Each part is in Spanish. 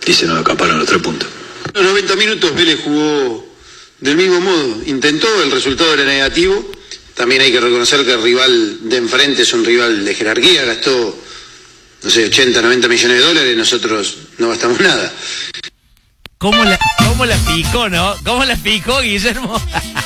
y se nos escaparon los 3 puntos. Los 90 minutos Vélez jugó del mismo modo, intentó, el resultado era negativo. También hay que reconocer que el rival de enfrente es un rival de jerarquía, gastó, no sé, 80, 90 millones de dólares, nosotros no gastamos nada. ¿Cómo la picó, no? ¿Cómo la picó, Guillermo?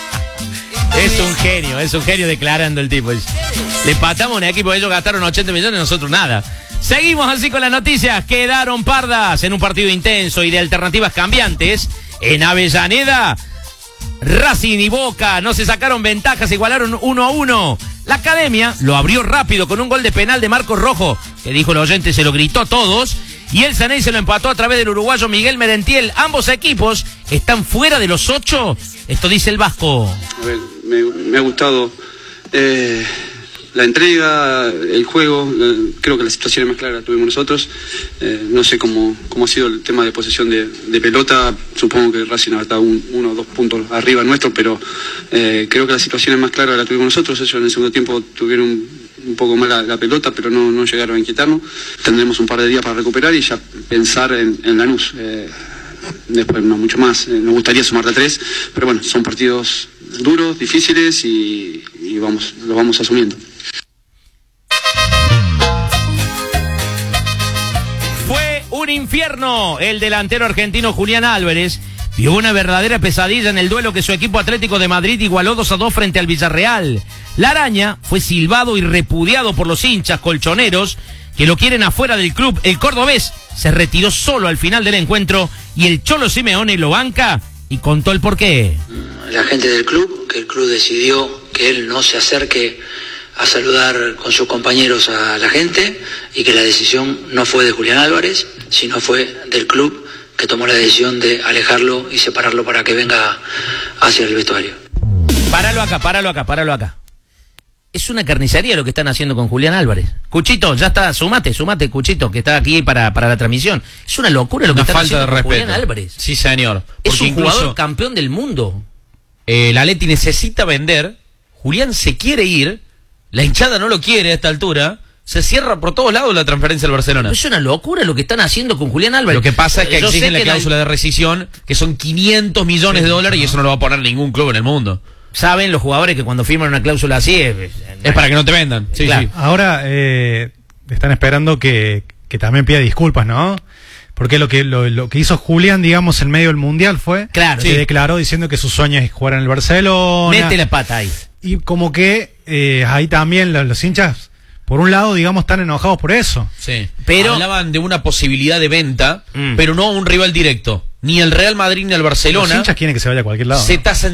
Es un genio declarando el tipo. Le empatamos a un equipo, ellos gastaron 80 millones, nosotros nada. Seguimos así con las noticias. Quedaron pardas en un partido intenso y de alternativas cambiantes. En Avellaneda, Racing y Boca no se sacaron ventajas, igualaron 1-1. La Academia lo abrió rápido con un gol de penal de Marcos Rojo, que dijo el oyente, se lo gritó a todos. Y el Saney se lo empató a través del uruguayo Miguel Merentiel. Ambos equipos están fuera de los 8. Esto dice el vasco. A ver, me ha gustado la entrega, el juego. Creo que la situación más clara la tuvimos nosotros. No sé cómo ha sido el tema de posesión de pelota. Supongo que Racing ha estado 1 o 2 puntos arriba nuestro, pero creo que la situación más clara la tuvimos nosotros. Ellos en el segundo tiempo tuvieron un poco más la pelota, pero no llegaron a inquietarnos. Tendremos un par de días para recuperar y ya pensar en Lanús. Después no mucho más. Nos gustaría sumar de 3, pero bueno, son partidos duros, difíciles y los vamos asumiendo. Fue un infierno. El delantero argentino Julián Álvarez vio una verdadera pesadilla en el duelo que su equipo Atlético de Madrid igualó 2-2 frente al Villarreal. La araña fue silbado y repudiado por los hinchas colchoneros que lo quieren afuera del club. El cordobés se retiró solo al final del encuentro y el Cholo Simeone lo banca y contó el porqué. La gente del club, que el club decidió que él no se acerque a saludar con sus compañeros a la gente y que la decisión no fue de Julián Álvarez, sino fue del club, que tomó la decisión de alejarlo y separarlo para que venga hacia el vestuario. Páralo acá. Es una carnicería lo que están haciendo con Julián Álvarez. Cuchito, ya está, sumate, Cuchito, que está aquí para la transmisión. Es una locura lo que están haciendo con Julián Álvarez. Sí, señor. Es un jugador campeón del mundo. La Leti necesita vender, Julián se quiere ir, la hinchada no lo quiere a esta altura, se cierra por todos lados la transferencia al Barcelona. Es una locura lo que están haciendo con Julián Álvarez. Lo que pasa es que exigen la cláusula de rescisión, que son 500 millones de dólares, y eso no lo va a poner ningún club en el mundo. Saben los jugadores que cuando firman una cláusula así es para que no te vendan. Sí, claro. sí. Ahora están esperando que también pida disculpas, ¿no? Porque lo que hizo Julián, digamos, en medio del Mundial fue que declaró diciendo que su sueño es jugar en el Barcelona. Mete la pata ahí. Y como que ahí también los hinchas, por un lado, digamos, están enojados por eso. Sí. Pero hablaban de una posibilidad de venta, pero no a un rival directo. Ni el Real Madrid ni el Barcelona. Los hinchas quieren que se vaya a cualquier lado. Se tasan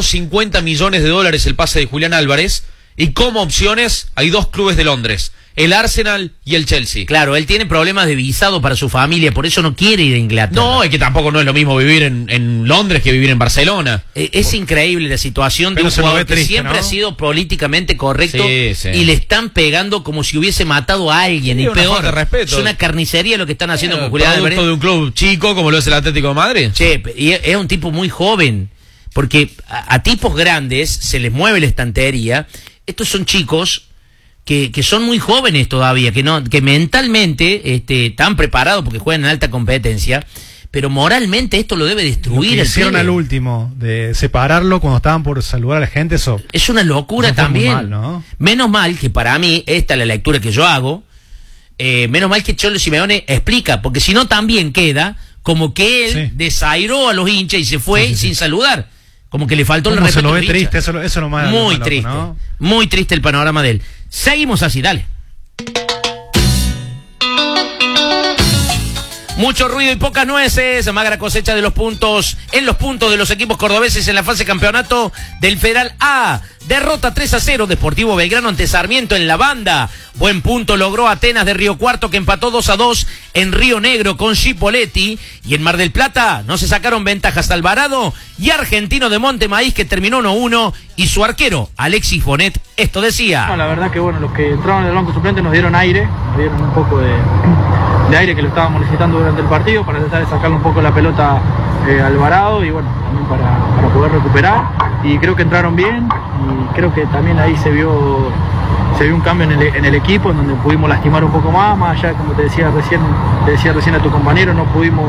150 millones de dólares el pase de Julián Álvarez. Y como opciones hay 2 clubes de Londres, el Arsenal y el Chelsea. Claro, él tiene problemas de visado para su familia, por eso no quiere ir a Inglaterra. No, es que tampoco no es lo mismo vivir en Londres que vivir en Barcelona. Es increíble la situación de un jugador que siempre ha sido políticamente correcto y le están pegando como si hubiese matado a alguien. Sí, y peor, de respeto. Es una carnicería lo que están haciendo con Julián Álvarez. De un club chico como lo es el Atlético de Madrid. Che, y es un tipo muy joven, porque a tipos grandes se les mueve la estantería. Estos son chicos que son muy jóvenes todavía, que mentalmente están preparados porque juegan en alta competencia, pero moralmente esto lo debe destruir. Lo que hicieron al último, de separarlo cuando estaban por saludar a la gente, eso es una locura también. Mal, ¿no? Menos mal que para mí, esta es la lectura que yo hago, menos mal que Cholo Simeone explica, porque si no también queda como que él desairó a los hinchas y se fue sin saludar. Como que le faltó el respeto. Se lo ve triste, eso es lo más. Muy loco, triste, ¿no? Muy triste el panorama de él. Seguimos así, dale. Mucho ruido y pocas nueces, magra cosecha de los puntos en los puntos de los equipos cordobeses en la fase campeonato del Federal A. Derrota 3-0 Deportivo Belgrano ante Sarmiento en la banda. Buen punto logró Atenas de Río Cuarto, que empató 2-2 en Río Negro con Chipoletti. Y en Mar del Plata no se sacaron ventajas Alvarado y Argentino de Montemaíz, que terminó 1-1, y su arquero Alexis Bonet esto decía. No, la verdad que bueno, los que entraron en el banco suplente nos dieron aire, nos dieron un poco de aire que lo estábamos necesitando durante el partido para tratar de sacarle un poco la pelota a Alvarado y bueno, también para poder recuperar, y creo que entraron bien y creo que también ahí se vio un cambio en el equipo, en donde pudimos lastimar un poco más allá, como te decía recién a tu compañero, no pudimos